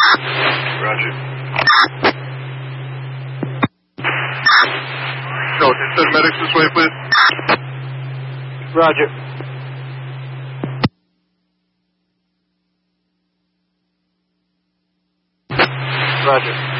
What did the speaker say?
Roger. No, can you send medics this way, please? Roger. Roger.